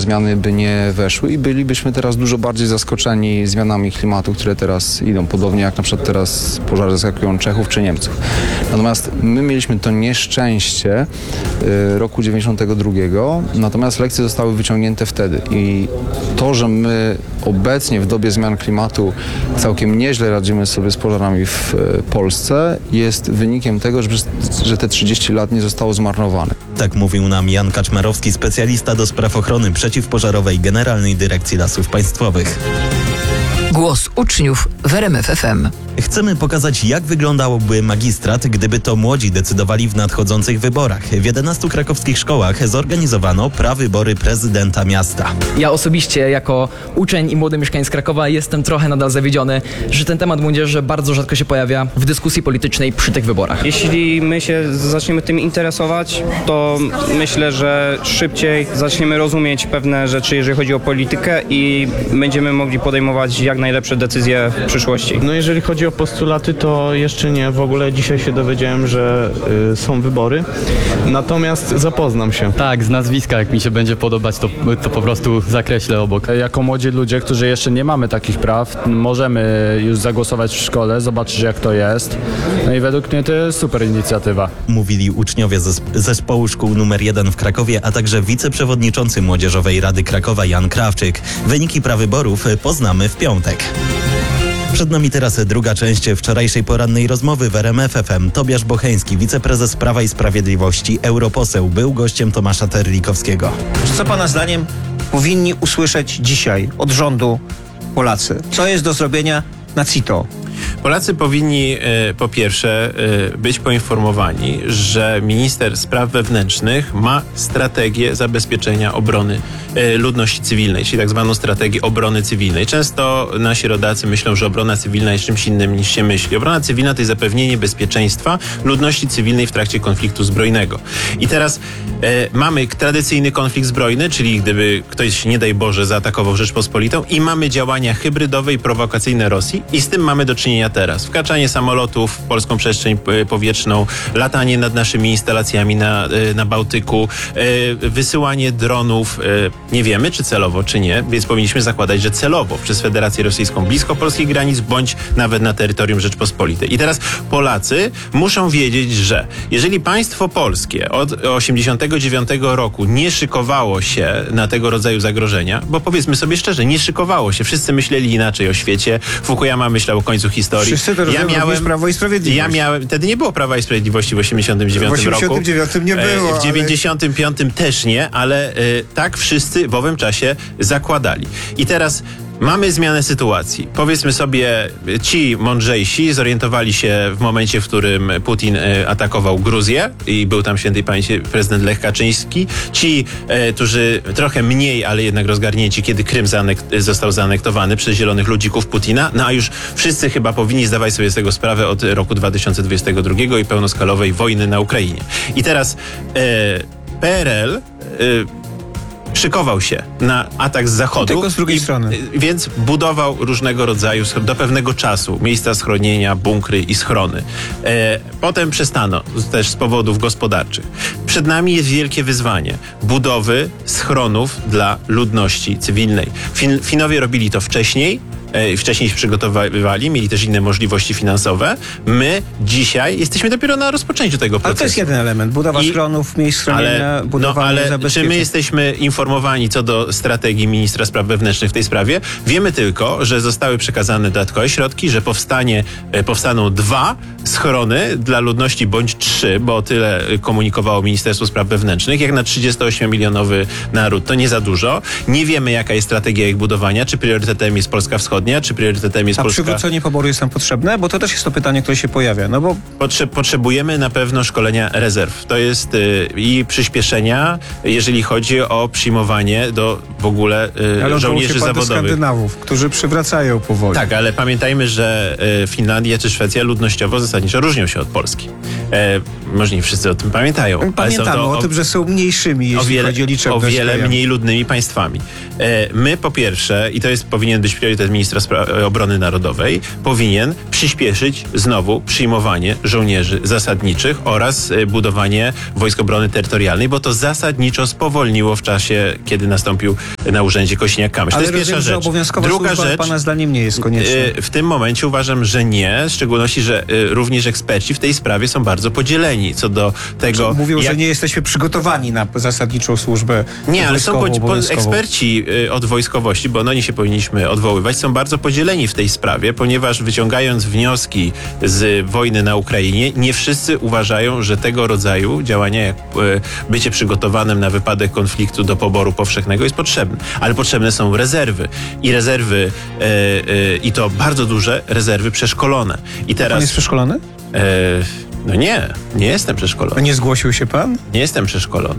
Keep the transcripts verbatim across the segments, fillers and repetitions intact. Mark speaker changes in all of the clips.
Speaker 1: zmiany by nie weszły i bylibyśmy teraz dużo bardziej zaskoczeni zmianami klimatu, które teraz idą, podobnie jak na przykład teraz pożary zaskakują Czechów czy Niemców. Natomiast my mieliśmy to nieszczęście y, roku dziewięćdziesiątego drugiego, natomiast lekcje zostały wyciągnięte wtedy i to, że my obecnie w dobie zmian klimatu całkiem nieźle radzimy sobie z pożarami w y, Polsce, jest wynikiem tego, że, że te trzydzieści lat nie zostało zmarnowane.
Speaker 2: Tak mówił nam Jan Kaczmarowski, specjalista do spraw ochrony przeciwpożarowej Generalnej Dyrekcji Lasów Państwowych.
Speaker 3: Głos uczniów w R M F F M.
Speaker 2: Chcemy pokazać, jak wyglądałby magistrat, gdyby to młodzi decydowali w nadchodzących wyborach. W jedenastu krakowskich szkołach zorganizowano prawybory prezydenta miasta.
Speaker 4: Ja osobiście jako uczeń i młody mieszkaniec Krakowa jestem trochę nadal zawiedziony, że ten temat młodzieży bardzo rzadko się pojawia w dyskusji politycznej przy tych wyborach.
Speaker 5: Jeśli my się zaczniemy tym interesować, to myślę, że szybciej zaczniemy rozumieć pewne rzeczy, jeżeli chodzi o politykę i będziemy mogli podejmować jak najlepsze decyzje w przyszłości.
Speaker 6: No jeżeli chodzi o postulaty, to jeszcze nie. W ogóle dzisiaj się dowiedziałem, że y, są wybory. Natomiast zapoznam się.
Speaker 7: Tak, z nazwiska, jak mi się będzie podobać, to, to po prostu zakreślę obok.
Speaker 8: Jako młodzi ludzie, którzy jeszcze nie mamy takich praw, możemy już zagłosować w szkole, zobaczyć, jak to jest. No i według mnie to jest super inicjatywa.
Speaker 2: Mówili uczniowie zes- zespołu szkół numer jeden w Krakowie, a także wiceprzewodniczący Młodzieżowej Rady Krakowa Jan Krawczyk. Wyniki prawyborów poznamy w piątek. Przed nami teraz druga część wczorajszej porannej rozmowy w R M F F M. Tobiasz Bocheński, wiceprezes Prawa i Sprawiedliwości, europoseł, był gościem Tomasza Terlikowskiego.
Speaker 9: Co pana zdaniem powinni usłyszeć dzisiaj od rządu Polacy? Co jest do zrobienia na C I T O?
Speaker 10: Polacy powinni e, po pierwsze e, być poinformowani, że minister spraw wewnętrznych ma strategię zabezpieczenia obrony e, ludności cywilnej, czyli tak zwaną strategię obrony cywilnej. Często nasi rodacy myślą, że obrona cywilna jest czymś innym niż się myśli. Obrona cywilna to jest zapewnienie bezpieczeństwa ludności cywilnej w trakcie konfliktu zbrojnego. I teraz e, mamy tradycyjny konflikt zbrojny, czyli gdyby ktoś, nie daj Boże, zaatakował Rzeczpospolitą, i mamy działania hybrydowe i prowokacyjne Rosji, i z tym mamy do czynienia teraz. Wkraczanie samolotów w polską przestrzeń powietrzną, latanie nad naszymi instalacjami na, na Bałtyku, wysyłanie dronów. Nie wiemy, czy celowo, czy nie, więc powinniśmy zakładać, że celowo przez Federację Rosyjską blisko polskich granic, bądź nawet na terytorium Rzeczpospolitej. I teraz Polacy muszą wiedzieć, że jeżeli państwo polskie od osiemdziesiątego dziewiątego roku nie szykowało się na tego rodzaju zagrożenia, bo powiedzmy sobie szczerze, nie szykowało się. Wszyscy myśleli inaczej o świecie. Fukuyama myślał o końcu historii.
Speaker 9: Wszyscy to
Speaker 10: ja miałem
Speaker 9: Prawo i Sprawiedliwość.
Speaker 10: Ja miałem, wtedy nie było Prawa i Sprawiedliwości w osiemdziesiątym dziewiątym roku.
Speaker 9: W osiemdziesiątym dziewiątym nie było.
Speaker 10: W dziewięćdziesiątym piątym ale... też nie, ale y, tak wszyscy w owym czasie zakładali. I teraz mamy zmianę sytuacji. Powiedzmy sobie, ci mądrzejsi zorientowali się w momencie, w którym Putin e, atakował Gruzję i był tam świętej pamięci prezydent Lech Kaczyński. Ci, e, którzy trochę mniej, ale jednak rozgarnięci, kiedy Krym zaanek- został zaanektowany przez zielonych ludzików Putina. No a już wszyscy chyba powinni zdawać sobie z tego sprawę od roku dwa tysiące dwudziestego drugiego i pełnoskalowej wojny na Ukrainie. I teraz e, P R L e, szykował się na atak z zachodu.
Speaker 9: Tylko z drugiej
Speaker 10: i,
Speaker 9: strony.
Speaker 10: Więc budował różnego rodzaju do pewnego czasu miejsca schronienia, bunkry i schrony. E, potem przestano, też z powodów gospodarczych. Przed nami jest wielkie wyzwanie budowy schronów dla ludności cywilnej. Fin, Finowie robili to wcześniej. Wcześniej się przygotowywali, mieli też inne możliwości finansowe. My dzisiaj jesteśmy dopiero na rozpoczęciu tego procesu.
Speaker 9: Ale to jest jeden element. Budowa
Speaker 10: I,
Speaker 9: schronów, miejsc schronienia,
Speaker 10: ale,
Speaker 9: budowanie
Speaker 10: no, ale
Speaker 9: zabezpieczeń.
Speaker 10: czy my jesteśmy informowani co do strategii ministra spraw wewnętrznych w tej sprawie? Wiemy tylko, że zostały przekazane dodatkowe środki, że powstanie, powstaną dwa schrony dla ludności, bądź trzy, bo tyle komunikowało Ministerstwo Spraw Wewnętrznych. Jak na trzydziestoośmiomilionowy naród to nie za dużo. Nie wiemy, jaka jest strategia ich budowania. Czy priorytetem jest Polska Wschodnia, czy priorytetem jest
Speaker 9: A
Speaker 10: Polska...
Speaker 9: przywrócenie poboru jest nam potrzebne? Bo to też jest to pytanie, które się pojawia. No bo...
Speaker 10: Potrze- potrzebujemy na pewno szkolenia rezerw. To jest y, i przyspieszenia, jeżeli chodzi o przyjmowanie do w ogóle y,
Speaker 9: ale
Speaker 10: żołnierzy
Speaker 9: się pan do
Speaker 10: zawodowych.
Speaker 9: Skandynawów, którzy przywracają powoli.
Speaker 10: Tak, ale pamiętajmy, że y, Finlandia czy Szwecja ludnościowo zasadniczo różnią się od Polski. E, może nie wszyscy o tym pamiętają.
Speaker 9: Pamiętamy
Speaker 10: ale są to
Speaker 9: o, o tym, że są mniejszymi, jeśli
Speaker 10: o wiele,
Speaker 9: chodzi o liczebność.
Speaker 10: o wiele
Speaker 9: krajami.
Speaker 10: mniej ludnymi państwami. E, my po pierwsze, i to jest powinien być priorytet ministra spra- obrony narodowej, powinien przyspieszyć znowu przyjmowanie żołnierzy zasadniczych oraz e, budowanie Wojsk Obrony Terytorialnej, bo to zasadniczo spowolniło w czasie, kiedy nastąpił na urzędzie Kośniak-Kamysz. To
Speaker 9: Ale
Speaker 10: jest
Speaker 9: rozumiem,
Speaker 10: pierwsza
Speaker 9: że
Speaker 10: rzecz.
Speaker 9: obowiązkowa
Speaker 10: Druga
Speaker 9: służba
Speaker 10: rzecz,
Speaker 9: pana zdaniem nie jest konieczna.
Speaker 10: y, w tym momencie uważam, że nie, w szczególności, że y, również eksperci w tej sprawie są bardzo podzieleni co do tego,
Speaker 9: Mówią,
Speaker 10: jak...
Speaker 9: że nie jesteśmy przygotowani na zasadniczą służbę
Speaker 10: Nie, ale są
Speaker 9: wojskową,
Speaker 10: po, po,
Speaker 9: obowiązkową.
Speaker 10: eksperci y, od wojskowości, bo no oni się powinniśmy odwoływać, są bardzo podzieleni w tej sprawie, ponieważ wyciągając wnioski z wojny na Ukrainie, nie wszyscy uważają, że tego rodzaju działania, jak y, bycie przygotowanym na wypadek konfliktu do poboru powszechnego jest potrzebne. Ale potrzebne są rezerwy. I rezerwy, y, y, i to bardzo duże rezerwy przeszkolone. I
Speaker 9: Pan
Speaker 10: teraz...
Speaker 9: jest przeszkolony?
Speaker 10: y, no nie, nie jestem
Speaker 9: A
Speaker 10: przeszkolony.
Speaker 9: nie zgłosił się pan?
Speaker 10: Nie jestem przeszkolony.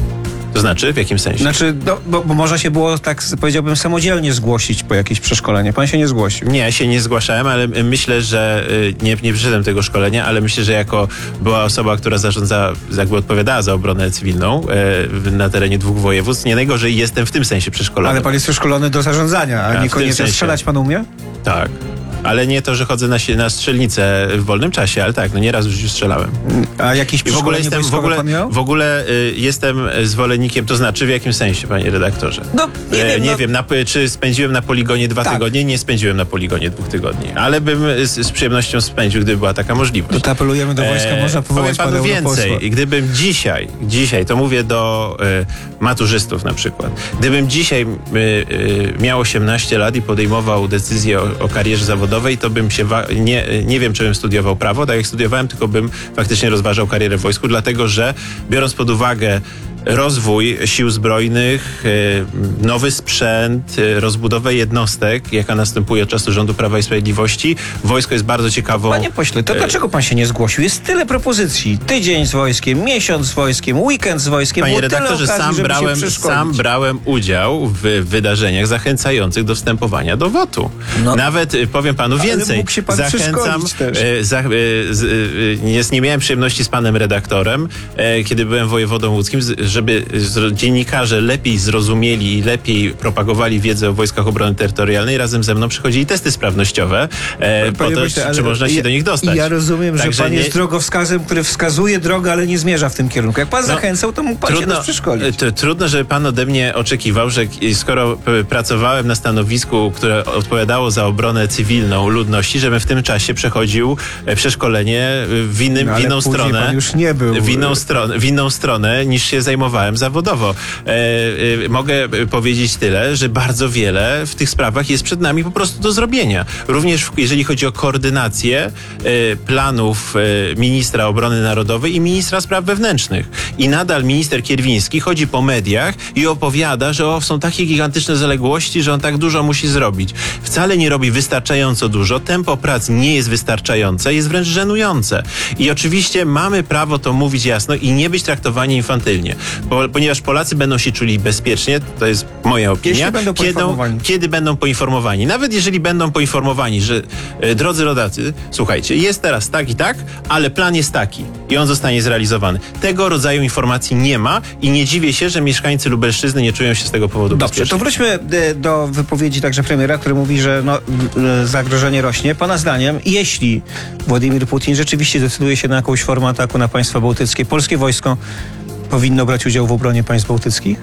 Speaker 10: To znaczy, w jakim sensie?
Speaker 9: Znaczy, no, bo, bo można się było, tak powiedziałbym, samodzielnie zgłosić po jakieś przeszkolenie. Pan się nie zgłosił.
Speaker 10: Nie, ja się nie zgłaszałem, ale myślę, że y, nie, nie przyszedłem tego szkolenia, ale myślę, że jako była osoba, która zarządza, jakby odpowiadała za obronę cywilną y, na terenie dwóch województw, nie najgorzej jestem w tym sensie przeszkolony.
Speaker 9: Ale pan jest przeszkolony do zarządzania, a
Speaker 10: A, w tym
Speaker 9: niekoniecznie
Speaker 10: sensie.
Speaker 9: strzelać pan umie?
Speaker 10: Tak. Ale nie to, że chodzę na, sie- na strzelnicę w wolnym czasie, ale tak, no nieraz już strzelałem.
Speaker 9: A jakieś
Speaker 10: I w ogóle
Speaker 9: przeszkolenie
Speaker 10: jestem, w
Speaker 9: wojskowe
Speaker 10: ogóle,
Speaker 9: pan miał?
Speaker 10: w ogóle y, jestem zwolennikiem, to znaczy w jakim sensie, panie redaktorze?
Speaker 9: No, nie
Speaker 10: E,
Speaker 9: wiem,
Speaker 10: nie
Speaker 9: no-
Speaker 10: wiem na, czy spędziłem na poligonie dwa
Speaker 9: Tak.
Speaker 10: tygodnie? Nie spędziłem na poligonie dwóch tygodni, ale bym z, z przyjemnością spędził, gdyby była taka możliwość.
Speaker 9: To, to apelujemy do wojska,
Speaker 10: E,
Speaker 9: można powołać
Speaker 10: powiem
Speaker 9: pana
Speaker 10: panu
Speaker 9: europosła.
Speaker 10: więcej. Gdybym dzisiaj, dzisiaj, to mówię do e, maturzystów na przykład, gdybym dzisiaj e, e, miał osiemnaście lat i podejmował decyzję o, o karierze zawodowej, to bym się, wa- nie, nie wiem, czy bym studiował prawo, tak jak studiowałem, tylko bym faktycznie rozważał karierę w wojsku, dlatego że biorąc pod uwagę rozwój sił zbrojnych, e, nowy sprzęt, e, rozbudowę jednostek, jaka następuje od czasu rządu Prawa i Sprawiedliwości, wojsko jest bardzo ciekawą...
Speaker 9: Panie pośle, to
Speaker 10: e,
Speaker 9: dlaczego pan się nie zgłosił? Jest tyle propozycji. Tydzień z wojskiem, miesiąc z wojskiem, weekend z wojskiem.
Speaker 10: Panie
Speaker 9: Było tyle
Speaker 10: redaktorze,
Speaker 9: okazji,
Speaker 10: sam
Speaker 9: żeby się
Speaker 10: brałem,
Speaker 9: przeszkolić.
Speaker 10: sam brałem udział w wydarzeniach zachęcających do wstępowania do W O T-u.
Speaker 9: No.
Speaker 10: Nawet y, powiem panu
Speaker 9: Ale
Speaker 10: więcej.
Speaker 9: mógł się pan
Speaker 10: Zachęcam.
Speaker 9: przeszkolić też.
Speaker 10: y, za, y, z, y, nie, nie miałem przyjemności z panem redaktorem, y, kiedy byłem wojewodą łódzkim, z- żeby z, dziennikarze lepiej zrozumieli i lepiej propagowali wiedzę o wojskach obrony terytorialnej. Razem ze mną przychodzili testy sprawnościowe, y, po
Speaker 9: Panie
Speaker 10: to,
Speaker 9: pośle, ale
Speaker 10: czy można się
Speaker 9: ja,
Speaker 10: do nich dostać.
Speaker 9: Ja rozumiem,
Speaker 10: Także
Speaker 9: że pan
Speaker 10: nie-
Speaker 9: jest drogowskazem, który wskazuje drogę, ale nie zmierza w tym kierunku. Jak pan
Speaker 10: No,
Speaker 9: zachęcał, to mógł pan się też przeszkolić.
Speaker 10: t- Trudno, żeby pan ode mnie oczekiwał, że k- skoro p- pracowałem na stanowisku, które odpowiadało za obronę cywilną ludności, żebym w tym czasie przechodził e, przeszkolenie e, w, innym,
Speaker 9: No,
Speaker 10: w
Speaker 9: ale
Speaker 10: inną
Speaker 9: później
Speaker 10: stronę.
Speaker 9: pan już nie był.
Speaker 10: W inną, stronę, w inną stronę niż się zajmowałem zawodowo. E, e, mogę e, powiedzieć tyle, że bardzo wiele w tych sprawach jest przed nami po prostu do zrobienia. Również w, jeżeli chodzi o koordynację e, planów e, ministra obrony narodowej i ministra spraw wewnętrznych. I nadal minister Kierwiński chodzi po mediach i opowiada, że o, są takie gigantyczne zaległości, że on tak dużo musi zrobić. Wcale nie robi wystarczająco dużo. Tempo prac nie jest wystarczające, jest wręcz żenujące. I oczywiście mamy prawo to mówić jasno i nie być traktowani infantylnie. Bo, ponieważ Polacy będą się czuli bezpiecznie, to jest moja opinia.
Speaker 9: Jeśli będą
Speaker 10: kiedy,
Speaker 9: poinformowani.
Speaker 10: kiedy będą poinformowani. Nawet jeżeli będą poinformowani, że e, drodzy rodacy, słuchajcie, jest teraz tak i tak, ale plan jest taki i on zostanie zrealizowany. Tego rodzaju informacji nie ma i nie dziwię się, że mieszkańcy Lubelszczyzny nie czują się z tego powodu
Speaker 9: Dobrze,
Speaker 10: bezpiecznie.
Speaker 9: to wróćmy e, do wypowiedzi także premiera, który mówi, że no, e, zagrożenie rośnie. Pana zdaniem, jeśli Władimir Putin rzeczywiście decyduje się na jakąś formę ataku na państwa bałtyckie, polskie wojsko powinno brać udział w obronie państw bałtyckich?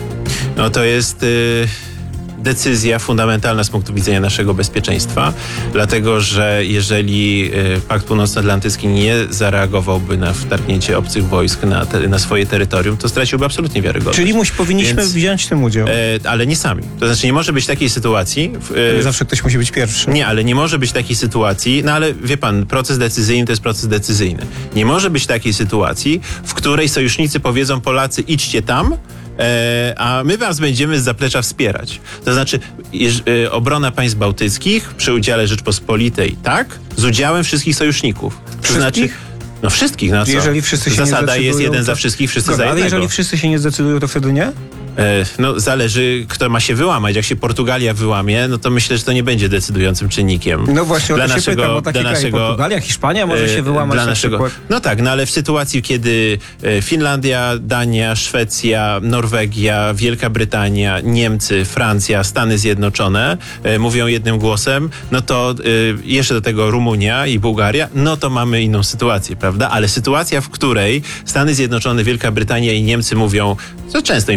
Speaker 10: No to jest y, decyzja fundamentalna z punktu widzenia naszego bezpieczeństwa, dlatego że jeżeli y, Pakt Północnoatlantycki nie zareagowałby na wtargnięcie obcych wojsk na, te, na swoje terytorium, to straciłby absolutnie wiarygodność.
Speaker 9: Czyli muś, powinniśmy
Speaker 10: Więc-
Speaker 9: wziąć w tym udział.
Speaker 10: E, ale nie sami. To znaczy nie może być takiej sytuacji... W, e,
Speaker 9: Zawsze ktoś musi być pierwszy.
Speaker 10: Nie, ale nie może być takiej sytuacji, no ale wie pan, proces decyzyjny to jest proces decyzyjny. Nie może być takiej sytuacji, w której sojusznicy powiedzą Polacy idźcie tam, e, a my was będziemy z zaplecza wspierać. To znaczy jeż, e, obrona państw bałtyckich przy udziale Rzeczpospolitej, tak, z udziałem wszystkich sojuszników. To
Speaker 9: Wszystkich?
Speaker 10: znaczy, no wszystkich, na co?
Speaker 9: Jeżeli wszyscy się nie
Speaker 10: Zasada jest
Speaker 9: zdecydują,
Speaker 10: jeden
Speaker 9: to-
Speaker 10: za wszystkich, wszyscy
Speaker 9: Dobra,
Speaker 10: za
Speaker 9: ale
Speaker 10: jednego.
Speaker 9: jeżeli wszyscy się nie zdecydują, to wtedy nie?
Speaker 10: E, No zależy, kto ma się wyłamać. Jak się Portugalia wyłamie, no to myślę, że to nie będzie decydującym czynnikiem.
Speaker 9: No właśnie o
Speaker 10: Dla
Speaker 9: to się
Speaker 10: naszego-
Speaker 9: pytam, bo takie
Speaker 10: dla
Speaker 9: kraje
Speaker 10: naszego,
Speaker 9: Portugalia, Hiszpania może się
Speaker 10: e,
Speaker 9: wyłamać
Speaker 10: dla
Speaker 9: na
Speaker 10: naszego,
Speaker 9: przykład.
Speaker 10: No tak, no ale w sytuacji, kiedy e, Finlandia, Dania, Szwecja, Norwegia, Wielka Brytania, Niemcy, Francja, Stany Zjednoczone e, mówią jednym głosem, no to e, jeszcze do tego Rumunia i Bułgaria, no to mamy inną sytuację, prawda? Ale sytuacja, w której Stany Zjednoczone, Wielka Brytania i Niemcy mówią, co często im się zdarzało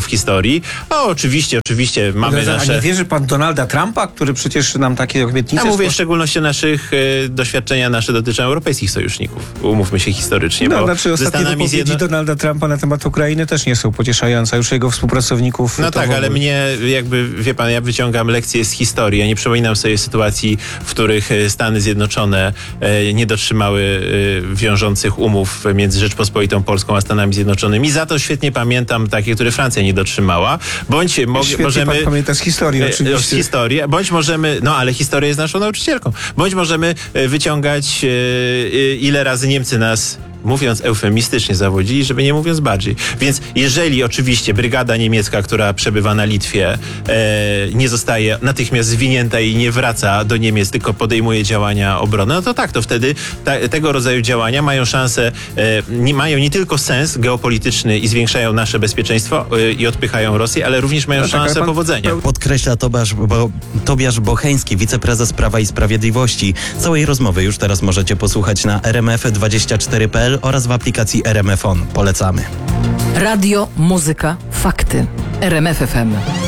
Speaker 10: w historii. O, oczywiście, oczywiście mamy
Speaker 9: A
Speaker 10: nasze...
Speaker 9: nie wierzy pan Donalda Trumpa, który przecież nam takie obietnice...
Speaker 10: Ja mówię w
Speaker 9: składa-
Speaker 10: szczególności o naszych e, doświadczenia nasze dotyczą europejskich sojuszników. Umówmy się historycznie,
Speaker 9: No,
Speaker 10: bo
Speaker 9: znaczy
Speaker 10: ze
Speaker 9: ostatnie
Speaker 10: Stanami
Speaker 9: wypowiedzi
Speaker 10: Zjedno...
Speaker 9: Donalda Trumpa na temat Ukrainy też nie są pocieszające. Już jego współpracowników...
Speaker 10: No
Speaker 9: to
Speaker 10: tak,
Speaker 9: w
Speaker 10: ale
Speaker 9: ogóle.
Speaker 10: mnie jakby, wie pan, ja wyciągam lekcje z historii. Ja nie przypominam sobie sytuacji, w których e, Stany Zjednoczone e, nie dotrzymały e, wiążących umów między Rzeczpospolitą Polską a Stanami Zjednoczonymi. Za to świetnie pamiętam takie, które Francja nie dotrzymała. Bądź mo-
Speaker 9: Świetnie
Speaker 10: możemy...
Speaker 9: pan pamięta z historii,
Speaker 10: E,
Speaker 9: oczywiście.
Speaker 10: Z historii, bądź możemy, no ale historia jest naszą nauczycielką, bądź możemy e, wyciągać, e, e, ile razy Niemcy nas, mówiąc eufemistycznie, zawodzili, żeby nie mówiąc bardziej. Więc jeżeli oczywiście brygada niemiecka, która przebywa na Litwie, e, nie zostaje natychmiast zwinięta i nie wraca do Niemiec, tylko podejmuje działania obronne, no to tak, to wtedy ta, tego rodzaju działania mają szansę, e, nie, mają nie tylko sens geopolityczny i zwiększają nasze bezpieczeństwo e, i odpychają Rosję, ale również mają
Speaker 9: No tak, ale
Speaker 10: szansę
Speaker 9: pan-
Speaker 10: powodzenia.
Speaker 2: Podkreśla Tobiasz, bo, Tobiasz Bocheński, wiceprezes Prawa i Sprawiedliwości. Całej rozmowy już teraz możecie posłuchać na r m f dwadzieścia cztery kropka p l oraz w aplikacji R M F On. Polecamy.
Speaker 3: Radio, muzyka, fakty. R M F F M.